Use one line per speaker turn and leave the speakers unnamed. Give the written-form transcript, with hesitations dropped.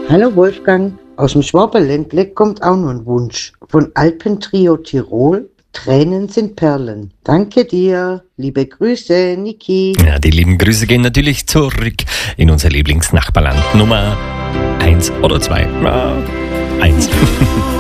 Hallo Wolfgang, aus dem Schwaberländle kommt auch noch ein Wunsch. Von Alpentrio Tirol, Tränen sind Perlen. Danke dir, liebe Grüße, Niki.
Ja, die lieben Grüße gehen natürlich zurück in unser Lieblingsnachbarland. Nummer 1 oder 2? 1.